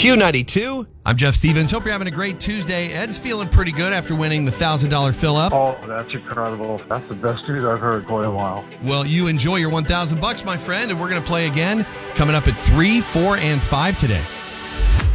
Q92. I'm Jeff Stevens. Hope you're having a great Tuesday. Ed's feeling pretty good after winning the $1,000 fill-up. Oh, that's incredible. That's the best news I've heard in quite a while. Well, you enjoy your $1,000, my friend, and we're going to play again coming up at 3, 4, and 5 today.